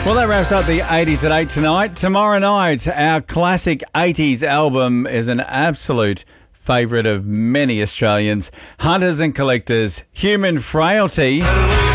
Well, that wraps up the 80s at 8 tonight. Tomorrow night, our classic 80s album is an absolute favourite of many Australians. Hunters and Collectors, Human Frailty.